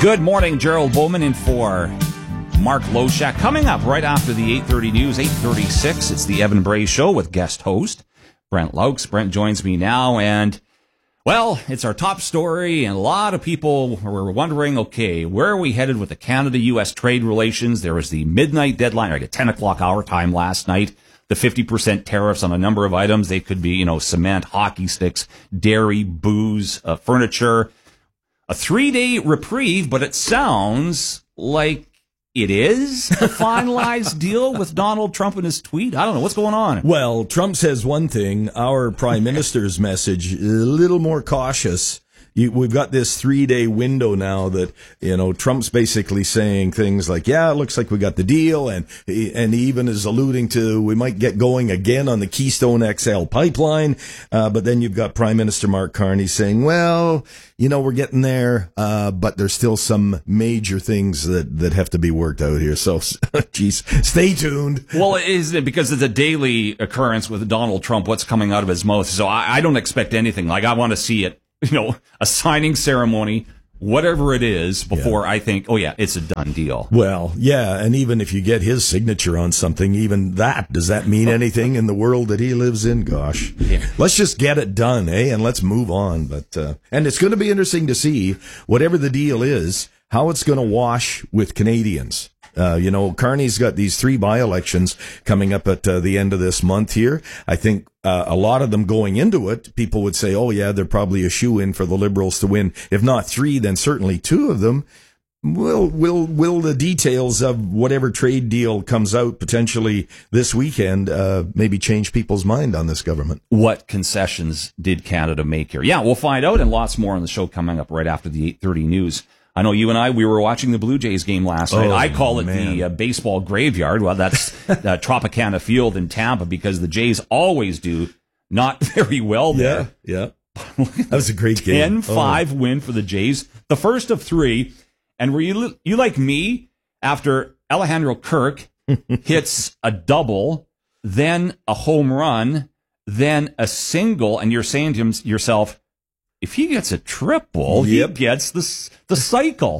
Good morning, Gerald Bowman in for Mark Loshak. Coming up right after the 8:30 news, 8:36, it's the Evan Bray Show with guest host Brent Laux. Brent joins me now, and, well, it's our top story, and a lot of people were wondering, okay, where are we headed with the Canada-U.S. trade relations? There was the midnight deadline, like a 10 o'clock our time last night. The 50% tariffs on a number of items. They could be, cement, hockey sticks, dairy, booze, furniture. A 3-day reprieve, but it sounds like it is a finalized deal with Donald Trump and his tweet. I don't know. What's going on? Well, Trump says one thing. Our prime minister's message, a little more cautious. We've got this 3-day window now that, Trump's basically saying things like, yeah, it looks like we got the deal. And he even is alluding to we might get going again on the Keystone XL pipeline. But then you've got Prime Minister Mark Carney saying, well, we're getting there. But there's still some major things that have to be worked out here. So, geez, stay tuned. Well, isn't it because it's a daily occurrence with Donald Trump, what's coming out of his mouth? So I don't expect anything. Like, I want to see it. A signing ceremony, whatever it is, before I think, oh yeah, it's a done deal. Well, yeah, and even if you get his signature on something, even that, does that mean anything in the world that he lives in? Gosh. Yeah. Let's just get it done, and let's move on. But and it's going to be interesting to see, whatever the deal is, how it's going to wash with Canadians. Carney's got these 3 by-elections coming up at the end of this month here. I think a lot of them going into it, people would say, oh, yeah, they're probably a shoe-in for the Liberals to win. If not 3, then certainly 2 of them. Will the details of whatever trade deal comes out potentially this weekend maybe change people's mind on this government? What concessions did Canada make here? Yeah, we'll find out, and lots more on the show coming up right after the 8:30 news. I know you and we were watching the Blue Jays game last night. I call it the baseball graveyard. Well, that's Tropicana Field in Tampa, because the Jays always do not very well there. Yeah. That was a great game. 10-5 win for the Jays. The first of 3. And were you like me, after Alejandro Kirk hits a double, then a home run, then a single, and you're saying to yourself, if he gets a triple, he gets the cycle.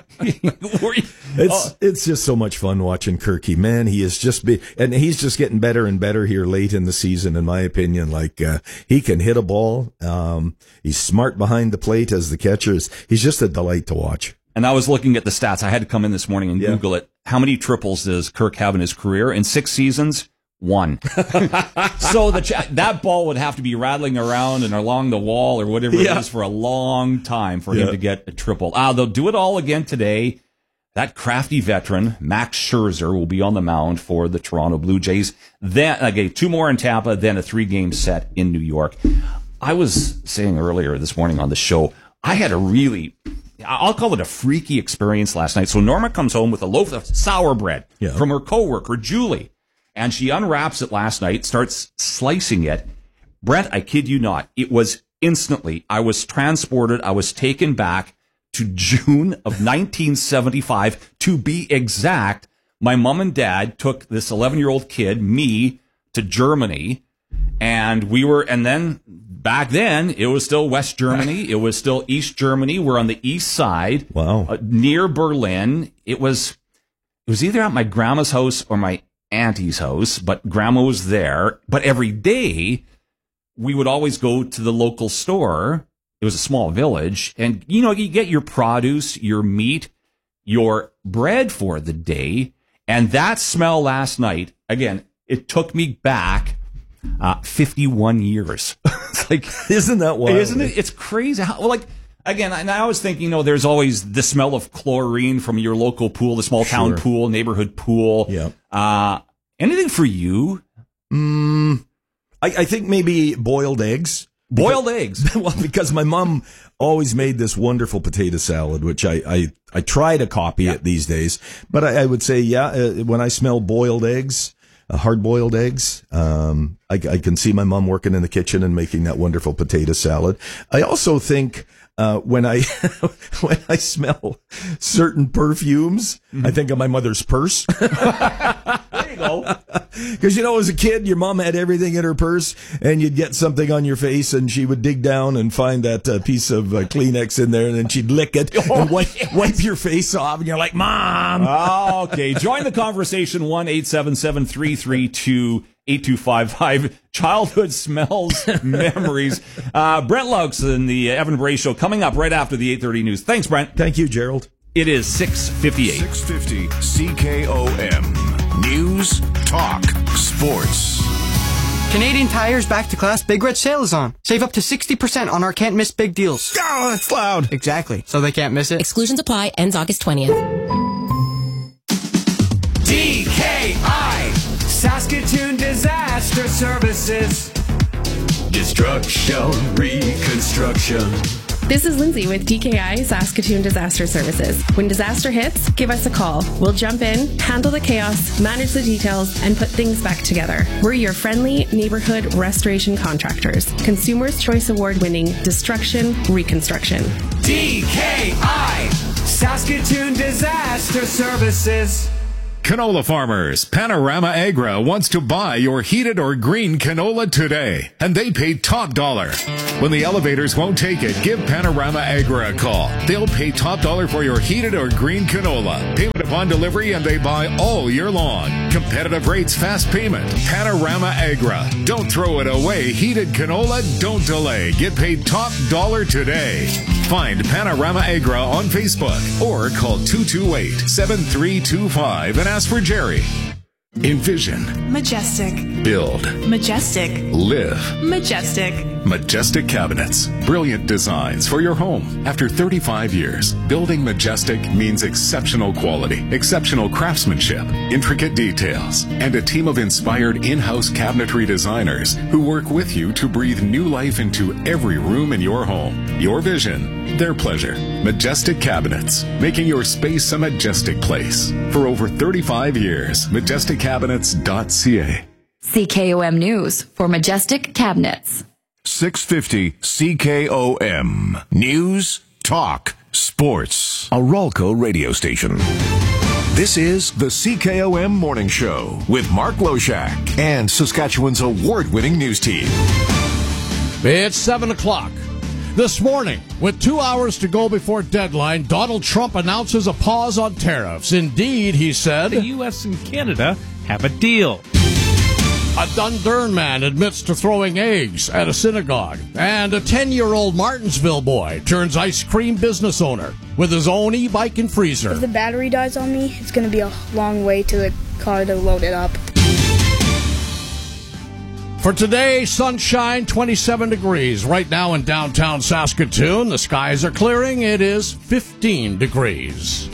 It's just so much fun watching Kirky. Man, he's just getting better and better here late in the season, in my opinion. Like, he can hit a ball. He's smart behind the plate as the catcher. He's just a delight to watch. And I was looking at the stats. I had to come in this morning and Google it. How many triples does Kirk have in his career? In 6 seasons? 1. So that ball would have to be rattling around and along the wall or whatever it is for a long time for him to get a triple. They'll do it all again today. That crafty veteran, Max Scherzer, will be on the mound for the Toronto Blue Jays. Then 2 more in Tampa, then a 3-game set in New York. I was saying earlier this morning on the show, I had I'll call it a freaky experience last night. So Norma comes home with a loaf of sour bread from her coworker, Julie. And she unwraps it last night, starts slicing it. Brent, I kid you not, it was instantly, I was transported, I was taken back to June of 1975. To be exact, my mom and dad took this 11-year-old kid, me, to Germany. And then back then, it was still West Germany. It was still East Germany. We're on the east side. Wow. Near Berlin. It was either at my grandma's house or my auntie's house, but grandma was there. But every day we would always go to the local store. It was a small village, and you get your produce, your meat, your bread for the day. And that smell last night, again, it took me back 51 years. It's like, isn't that wild? Isn't it? It's crazy. Again, and I was thinking, there's always the smell of chlorine from your local pool, the small town pool, neighborhood pool. Yeah. Anything for you? I think maybe boiled eggs. Boiled eggs? Well, because my mom always made this wonderful potato salad, which I try to copy it these days. But I would say, when I smell boiled eggs, hard-boiled eggs, I can see my mom working in the kitchen and making that wonderful potato salad. I also think when I smell certain perfumes, I think of my mother's purse. There you go. Because, as a kid, your mom had everything in her purse, and you'd get something on your face, and she would dig down and find that piece of Kleenex in there, and then she'd lick it and wipe your face off, and you're like, Mom! Oh, okay. Join the conversation, 1-877-332-8255. Childhood smells, memories. Brent Laux in the Evan Bray Show coming up right after the 8:30 news. Thanks, Brent. Thank you, Gerald. It is 6:58. 650 CKOM. News, talk, sports. Canadian Tire's Back to Class Big Red Sale is on. Save up to 60% on our can't miss big deals. Oh, that's loud. Exactly. So they can't miss it. Exclusions apply. Ends August 20th. DKI, Saskatoon Disaster Services. Destruction, reconstruction. This is Lindsay with DKI Saskatoon Disaster Services. When disaster hits, give us a call. We'll jump in, handle the chaos, manage the details, and put things back together. We're your friendly neighborhood restoration contractors. Consumers' Choice Award-winning Destruction Reconstruction. DKI, Saskatoon Disaster Services. Canola farmers, Panorama Agra wants to buy your heated or green canola today, and they pay top dollar. When the elevators won't take it, give Panorama Agra a call. They'll pay top dollar for your heated or green canola. Payment upon delivery, and they buy all year long. Competitive rates, fast payment. Panorama Agra. Don't throw it away. Heated canola, don't delay. Get paid top dollar today. Find Panorama Agra on Facebook or call 228-7325 and ask for Jerry. Envision. Majestic. Build. Majestic. Live. Majestic. Majestic Cabinets. Brilliant designs for your home. After 35 years, building Majestic means exceptional quality, exceptional craftsmanship, intricate details, and a team of inspired in-house cabinetry designers who work with you to breathe new life into every room in your home. Your vision, their pleasure. Majestic Cabinets, making your space a majestic place. For over 35 years, majestic.cabinets.ca. CKOM News for Majestic Cabinets. 650 CKOM. News, talk, sports. A Ralco radio station. This is the CKOM Morning Show with Mark Loshak and Saskatchewan's award-winning news team. It's 7 o'clock. This morning, with 2 hours to go before deadline, Donald Trump announces a pause on tariffs. Indeed, he said, the U.S. and Canada have a deal. A Dundurn man admits to throwing eggs at a synagogue. And a 10-year-old Martinsville boy turns ice cream business owner with his own e-bike and freezer. If the battery dies on me, it's going to be a long way to the car to load it up. For today, sunshine, 27 degrees. Right now in downtown Saskatoon, the skies are clearing. It is 15 degrees.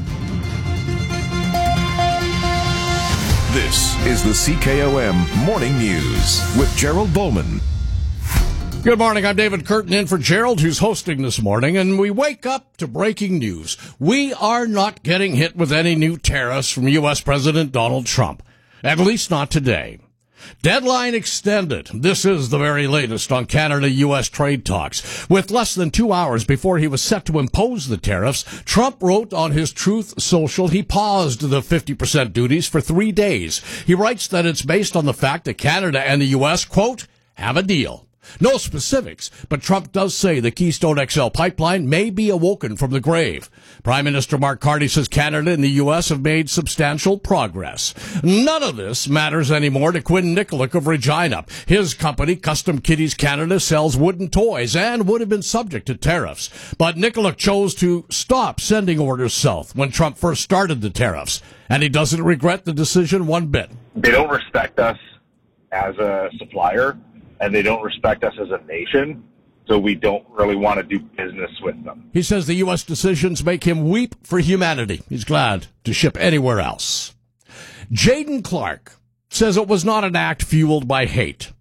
This is the CKOM Morning News with Gerald Bowman. Good morning. I'm David Curtin in for Gerald, who's hosting this morning, and we wake up to breaking news. We are not getting hit with any new tariffs from U.S. President Donald Trump, at least not today. Deadline extended. This is the very latest on Canada-U.S. trade talks. With less than 2 hours before he was set to impose the tariffs, Trump wrote on his Truth Social he paused the 50% duties for 3 days. He writes that it's based on the fact that Canada and the U.S., quote, have a deal. No specifics, but Trump does say the Keystone XL pipeline may be awoken from the grave. Prime Minister Mark Carney says Canada and the U.S. have made substantial progress. None of this matters anymore to Quinn Nikolic of Regina. His company, Custom Kitties Canada, sells wooden toys and would have been subject to tariffs. But Nikolic chose to stop sending orders south when Trump first started the tariffs, and he doesn't regret the decision one bit. They don't respect us as a supplier, and they don't respect us as a nation, so we don't really want to do business with them. He says the U.S. decisions make him weep for humanity. He's glad to ship anywhere else. Jaden Clark says it was not an act fueled by hate.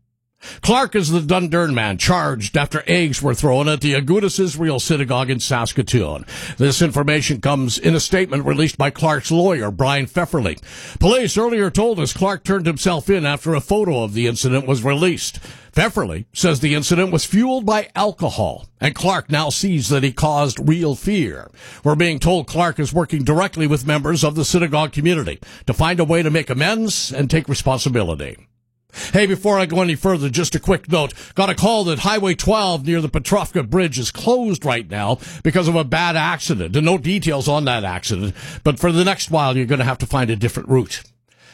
Clark is the Dundurn man charged after eggs were thrown at the Agudas Israel Synagogue in Saskatoon. This information comes in a statement released by Clark's lawyer, Brian Pfefferly. Police earlier told us Clark turned himself in after a photo of the incident was released. Pfefferly says the incident was fueled by alcohol, and Clark now sees that he caused real fear. We're being told Clark is working directly with members of the synagogue community to find a way to make amends and take responsibility. Hey, before I go any further, just a quick note. Got a call that Highway 12 near the Petrovka Bridge is closed right now because of a bad accident. And no details on that accident, but for the next while, you're going to have to find a different route.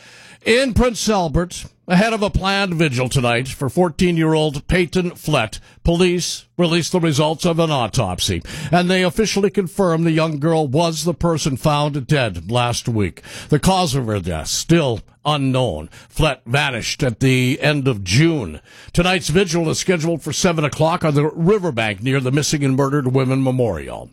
In Prince Albert, ahead of a planned vigil tonight for 14-year-old Peyton Flett, police released the results of an autopsy, and they officially confirmed the young girl was the person found dead last week. The cause of her death still unknown. Flett vanished at the end of June. Tonight's vigil is scheduled for 7 o'clock on the riverbank near the Missing and Murdered Women Memorial.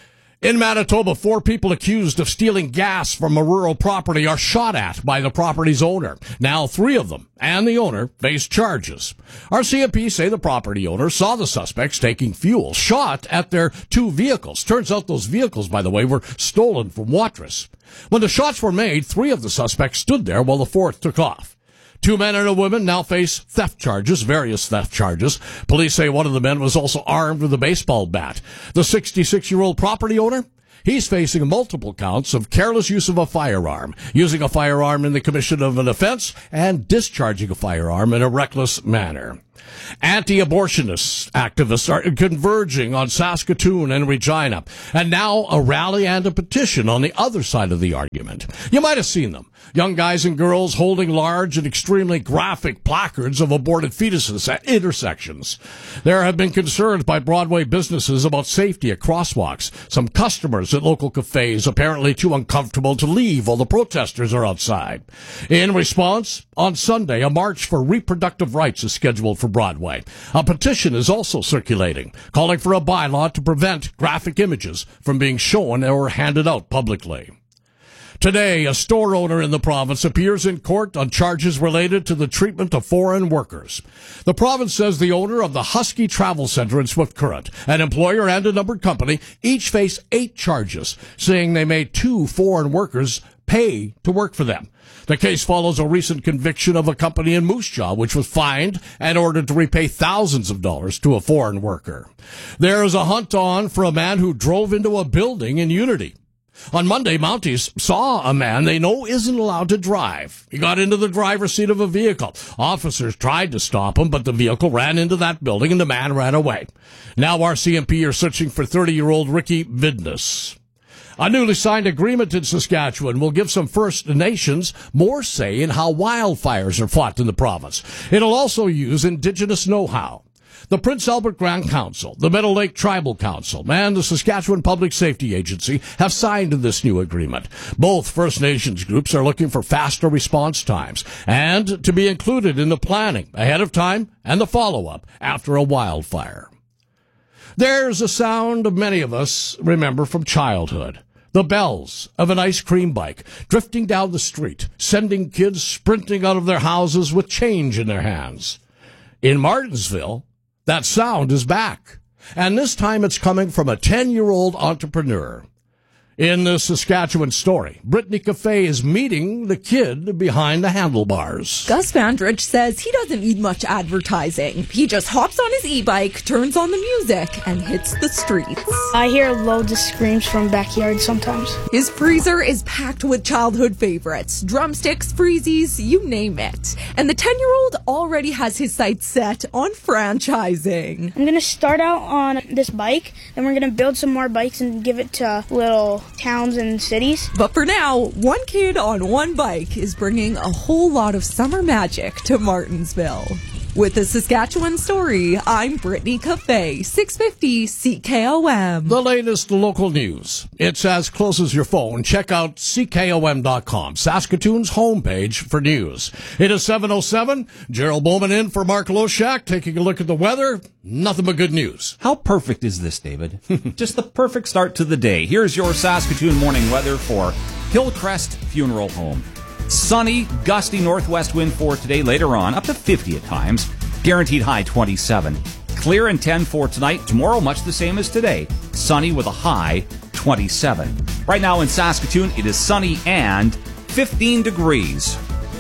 In Manitoba, 4 people accused of stealing gas from a rural property are shot at by the property's owner. Now 3 of them and the owner face charges. RCMP say the property owner saw the suspects taking fuel, shot at their 2 vehicles. Turns out those vehicles, by the way, were stolen from Watrous. When the shots were made, 3 of the suspects stood there while the 4th took off. 2 men and a woman now face theft charges, various theft charges. Police say one of the men was also armed with a baseball bat. The 66-year-old property owner, he's facing multiple counts of careless use of a firearm, using a firearm in the commission of an offense, and discharging a firearm in a reckless manner. Anti-abortionist activists are converging on Saskatoon and Regina, and now a rally and a petition on the other side of the argument. You might have seen them. Young guys and girls holding large and extremely graphic placards of aborted fetuses at intersections. There have been concerns by Broadway businesses about safety at crosswalks. Some customers at local cafes apparently too uncomfortable to leave while the protesters are outside. In response, on Sunday, a march for reproductive rights is scheduled for Broadway. A petition is also circulating, calling for a bylaw to prevent graphic images from being shown or handed out publicly. Today, a store owner in the province appears in court on charges related to the treatment of foreign workers. The province says the owner of the Husky Travel Center in Swift Current, an employer and a numbered company, each face 8 charges, saying they made 2 foreign workers pay to work for them. The case follows a recent conviction of a company in Moose Jaw, which was fined and ordered to repay thousands of dollars to a foreign worker. There is a hunt on for a man who drove into a building in Unity. On Monday, Mounties saw a man they know isn't allowed to drive. He got into the driver's seat of a vehicle. Officers tried to stop him, but the vehicle ran into that building and the man ran away. Now RCMP are searching for 30-year-old Ricky Vidness. A newly signed agreement in Saskatchewan will give some First Nations more say in how wildfires are fought in the province. It'll also use Indigenous know-how. The Prince Albert Grand Council, the Meadow Lake Tribal Council, and the Saskatchewan Public Safety Agency have signed this new agreement. Both First Nations groups are looking for faster response times and to be included in the planning ahead of time and the follow-up after a wildfire. There's a sound many of us remember from childhood. The bells of an ice cream bike drifting down the street, sending kids sprinting out of their houses with change in their hands. In Martensville, that sound is back, and this time it's coming from a 10-year-old entrepreneur. In the Saskatchewan story, Brittany Cafe is meeting the kid behind the handlebars. Gus Vandrich says he doesn't need much advertising. He just hops on his e-bike, turns on the music, and hits the streets. I hear loads of screams from backyard sometimes. His freezer is packed with childhood favorites. Drumsticks, freezies, you name it. And the 10-year-old already has his sights set on franchising. I'm going to start out on this bike, then we're going to build some more bikes and give it to little towns and cities. But for now, one kid on one bike is bringing a whole lot of summer magic to Martensville. With the Saskatchewan story, I'm Brittany Cafe, 650 CKOM. The latest local news. It's as close as your phone. Check out CKOM.com, Saskatoon's homepage for news. It is 7:07. Gerald Bowman in for Mark Loshak, taking a look at the weather. Nothing but good news. How perfect is this, David? Just the perfect start to the day. Here's your Saskatoon morning weather for Hillcrest Funeral Home. Sunny, gusty northwest wind for today, later on, up to 50 at times. Guaranteed high 27. Clear and 10 for tonight. Tomorrow, much the same as today. Sunny with a high 27. Right now in Saskatoon, it is sunny and 15 degrees.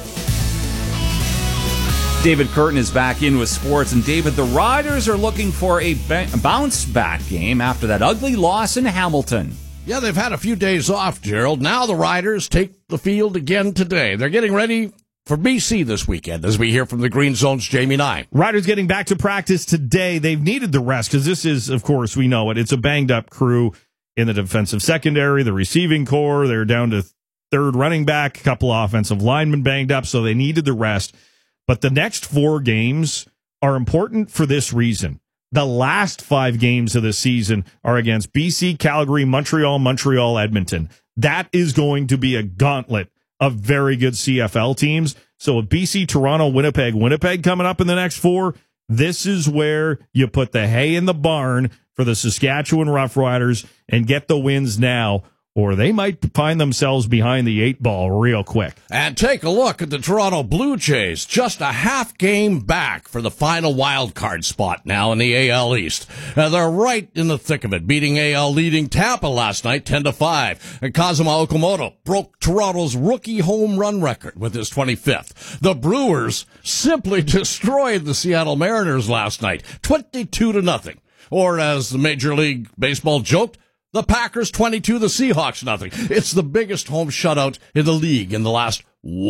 David Curtin is back in with sports. And David, the Riders are looking for a bounce-back game after that ugly loss in Hamilton. Yeah, they've had a few days off, Gerald. Now the Riders take the field again today. They're getting ready for BC this weekend, as we hear from the Green Zone's Jamie Nye. Riders getting back to practice today. They've needed the rest because this is, of course, we know it. It's a banged-up crew in the defensive secondary, the receiving core. They're down to third running back, a couple of offensive linemen banged up, so they needed the rest. But the next 4 games are important for this reason. The last 5 games of the season are against BC, Calgary, Montreal, Edmonton. That is going to be a gauntlet of very good CFL teams. So with BC, Toronto, Winnipeg coming up in the next 4, this is where you put the hay in the barn for the Saskatchewan Roughriders and get the wins now, or they might find themselves behind the 8 ball real quick. And take a look at the Toronto Blue Jays, just a half game back for the final wild card spot now in the AL East. They're right in the thick of it, beating AL leading Tampa last night 10-5. And Kazuma Okamoto broke Toronto's rookie home run record with his 25th. The Brewers simply destroyed the Seattle Mariners last night, 22-0. Or as the Major League Baseball joked, the Packers 22, the Seahawks nothing. It's the biggest home shutout in the league in the last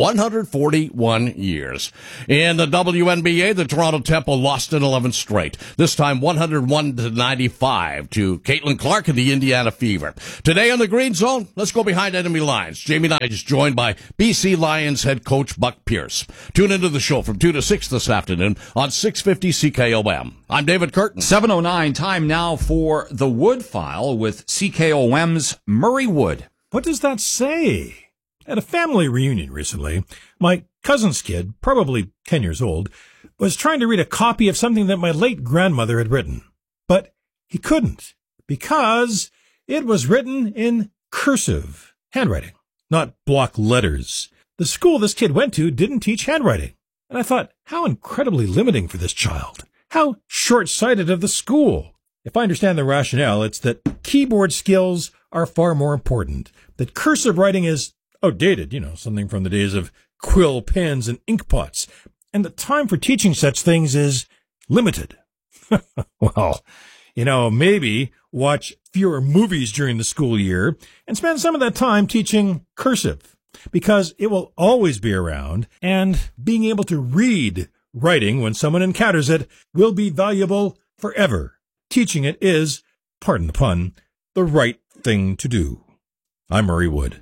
141 years. In the WNBA, the Toronto Temple lost in 11 straight. This time 101-95 to Caitlin Clark and the Indiana Fever. Today on the Green Zone, let's go behind enemy lines. Jamie Nye is joined by BC Lions head coach Buck Pierce. Tune into the show from 2 to 6 this afternoon on 650 CKOM. I'm David Curtin. 7:09, time now for the Wood File with CKOM's Murray Wood. What does that say? At a family reunion recently, my cousin's kid, probably 10 years old, was trying to read a copy of something that my late grandmother had written. But he couldn't, because it was written in cursive handwriting, not block letters. The school this kid went to didn't teach handwriting. And I thought, how incredibly limiting for this child. How short-sighted of the school. If I understand the rationale, it's that keyboard skills are far more important, that cursive writing is outdated, something from the days of quill pens and ink pots, and the time for teaching such things is limited. Well, maybe watch fewer movies during the school year and spend some of that time teaching cursive, because it will always be around, and being able to read writing when someone encounters it will be valuable forever. Teaching it is, pardon the pun, the right thing to do. I'm Murray Wood.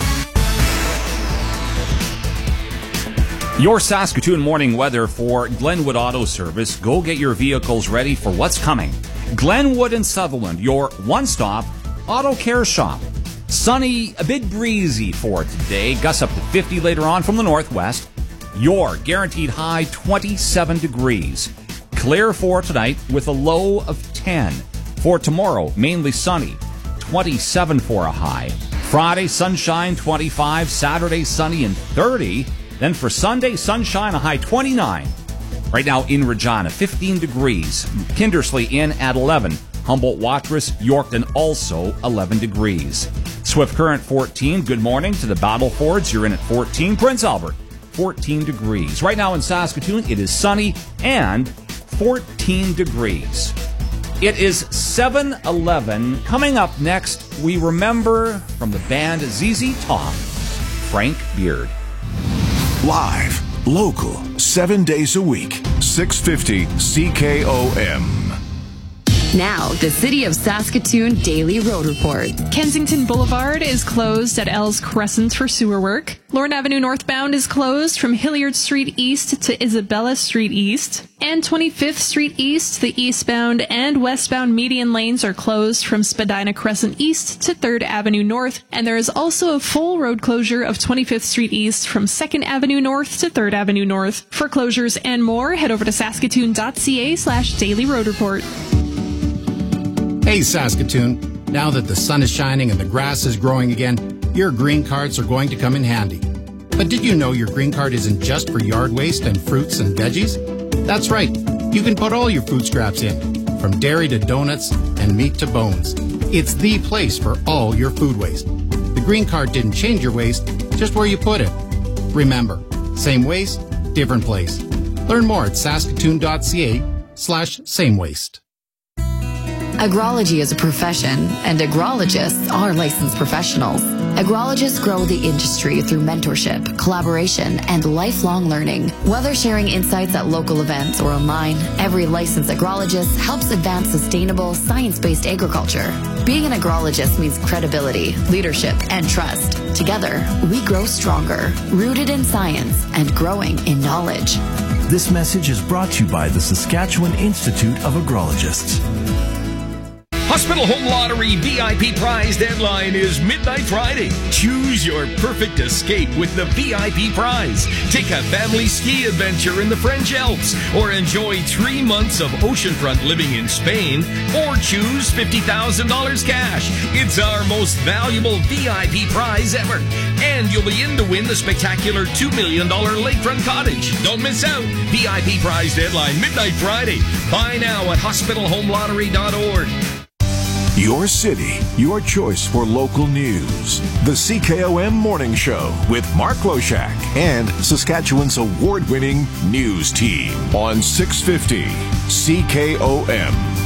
Your Saskatoon morning weather for Glenwood Auto Service. Go get your vehicles ready for what's coming. Glenwood and Sutherland, your one-stop auto care shop. Sunny, a bit breezy for today. Gusts up to 50 later on from the northwest. Your guaranteed high 27 degrees. Clear for tonight with a low of 10. For tomorrow, mainly sunny. 27 for a high. Friday, sunshine, 25. Saturday, sunny and 30. Then for Sunday, sunshine, a high 29. Right now in Regina, 15 degrees. Kindersley in at 11. Humboldt, Watrous, Yorkton also 11 degrees. Swift Current 14. Good morning to the Battlefords. You're in at 14. Prince Albert, 14 degrees. Right now in Saskatoon, it is sunny and 14 degrees. It is 7:11. Coming up next, we remember from the band ZZ Top, Frank Beard. Live, local, 7 days a week, 650 CKOM. Now, the City of Saskatoon Daily Road Report. Kensington Boulevard is closed at Ells Crescent for sewer work. Lorne Avenue northbound is closed from Hilliard Street East to Isabella Street East. And 25th Street East, the eastbound and westbound median lanes are closed from Spadina Crescent East to 3rd Avenue North. And there is also a full road closure of 25th Street East from 2nd Avenue North to 3rd Avenue North. For closures and more, head over to saskatoon.ca/Daily Road Report. Hey Saskatoon, now that the sun is shining and the grass is growing again, your green cards are going to come in handy. But did you know your green card isn't just for yard waste and fruits and veggies? That's right. You can put all your food scraps in, from dairy to donuts and meat to bones. It's the place for all your food waste. The green card didn't change your waste, just where you put it. Remember, same waste, different place. Learn more at saskatoon.ca/same waste. Agrology is a profession, and agrologists are licensed professionals. Agrologists grow the industry through mentorship, collaboration, and lifelong learning. Whether sharing insights at local events or online, every licensed agrologist helps advance sustainable, science-based agriculture. Being an agrologist means credibility, leadership, and trust. Together, we grow stronger, rooted in science and growing in knowledge. This message is brought to you by the Saskatchewan Institute of Agrologists. Hospital Home Lottery VIP prize deadline is midnight Friday. Choose your perfect escape with the VIP prize. Take a family ski adventure in the French Alps, or enjoy 3 months of oceanfront living in Spain, or choose $50,000 cash. It's our most valuable VIP prize ever. And you'll be in to win the spectacular $2 million lakefront cottage. Don't miss out. VIP prize deadline midnight Friday. Buy now at hospitalhomelottery.org. Your city, your choice for local news. The CKOM Morning Show with Mark Loshak and Saskatchewan's award-winning news team on 650 CKOM.